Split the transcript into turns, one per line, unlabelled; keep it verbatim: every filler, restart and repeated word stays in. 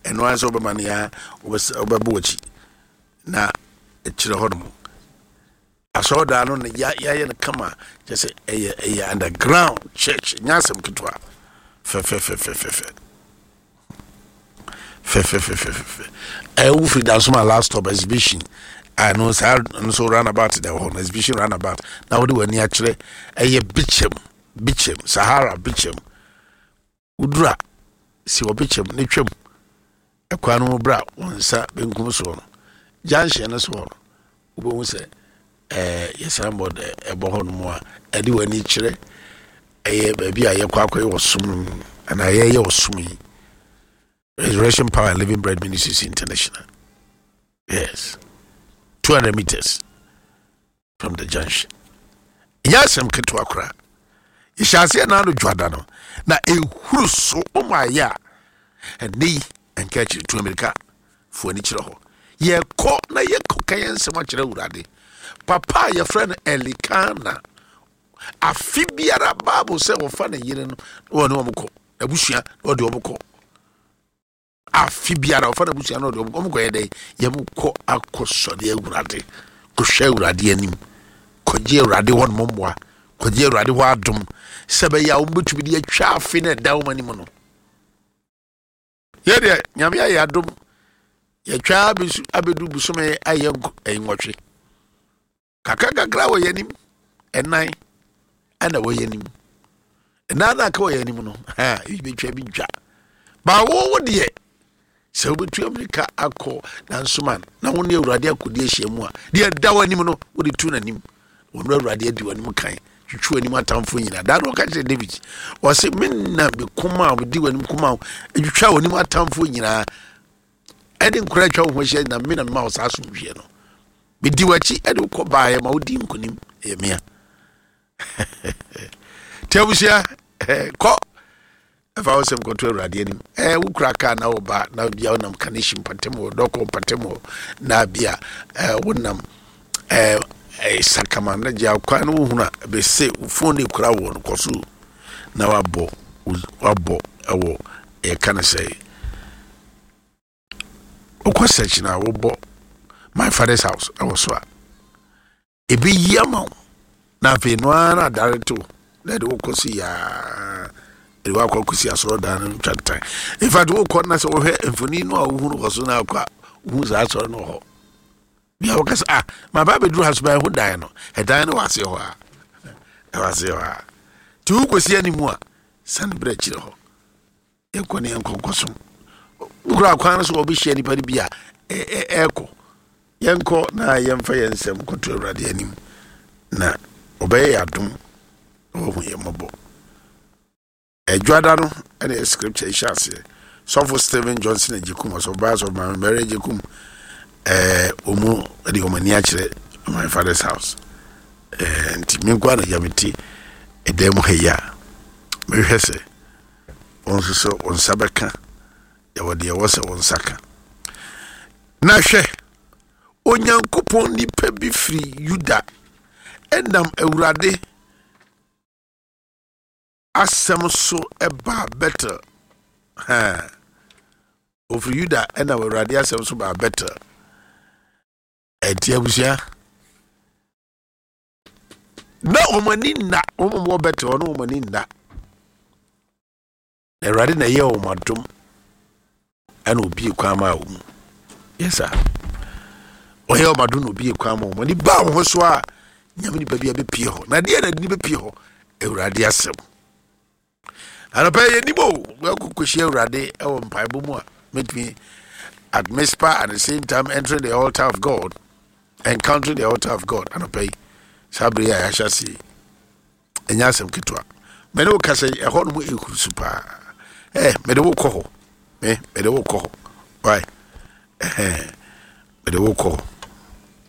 eno anso obemane ya obebuochi na echire hono aso da no ya ya ye kama just a a underground church nyasem kitwa fe fe fe fe fe fe fe fe fe fe fe I will feed us my last stop exhibition. I know so so run about the whole exhibition run about now do any actually a bitchem bitchem Sahara bitchem udra si obichem ne twem ekwanu bra wonsa benkum so no junction so no ubo se eh yesambo de ebo hono mo a edi wani kire eye ba bia ye kwakwa osum ana ye ye osum Resurrection Power and Living Bread Ministries International. Yes. two hundred meters from the junction. Yes, I'm going to Accra. You shall see another Jordano. Now, a whoso, oh my ya, and knee and catch it to America for any chill. Ye caught na ye cocaine so much already. Papa, your friend Elikana. A fibiara babu say, or funny, you know, or no more. A bushia or the overco. Afibiara ofana busia no de omko ye dey yemu ko akoso de awurade ko hwe awurade anim ko je awurade won momwa ko je awurade ho adom sebe ya ombetumi de atwa afi na da wo manim no ye de nyame ya adom ye twa abesu abedu busume aye enwotwe kaka gagra wo yanim enan ana wo yanim enana ka wo yanim no ha ibe twa bi twa ba wo wo de so betu America akọ na nsoman na woni awurade akodi ahiamu a de da wanim no wodi tu nanim wonu awurade adi wanim kan twetwe anim atamfo nyina da no ka che David o se menna be kuma be di wanim kuma twetwa wanim atamfo nyina edi nkura twa ho hye na menna ma o saso hwie no be di wachi edi ko baaye ma odi nkonim emia tebusia ko if I was him control radianim, eh, who crack na oba, na bia unam kanishim patemo, doko patemo, na bia, eh, wunam, eh, eh, sakaman, na jia kwanu huna, be se, ufundi kura won, kosu, na wabo, wabo, ewo, eh, kana say, ukwa search na wabo, my father's house, I was swa, ebe yama, na venwana, directo, let ukosi ya, e wa kwa kusi asoro dan twatan in fact wo kɔ na sɛ wo hwɛ mfoni no a wo hunu kɔ so na akwa wo za asoro no hɔ bia wo kasa ah ma ba bedru haso ba ho dan no e dan no wase hɔ a e wase hɔ a ti wo kosi animu a san bra kyire hɔ e kɔ ne enkonkoso wo kura kwa no so obi hye ni pari bia e e ekɔ yenkɔ na yemfa yensem kɔto awurade anim na obey adom wo hu yembo Ejwada no ene scripture ishase so for Stephen Johnson ejikum so bas of my marriage ejikum eh omu edi omani akire my father's house eh nti minkwa na yamiti edem heya mehwese onso so onsabeka ya wode ya wose onsaka na hwe onyankopon ni pa bi firi Yuda endam awurade asem so eba better ha of Yuda and our radio asem so ba better etia busia na omani na omo better ono omani na e radio na ye omadum ana obi kwama wo yes sir o ye omadum obi kwama wo ni ba wo so a nyame ni ba bia be pie ho na de na ni be pie ho e radio asem and pay any more. Well, could share Rade or Pibumua meet me at Mispa at the same time entering the altar of God, encountering the altar of God. And pay Sabria, I shall see. And Yasam Kitwa. Medo Cassay, a hot way super. Eh, Medo Coho. Eh, Medo Coho. Why? Eh, Medo Coho.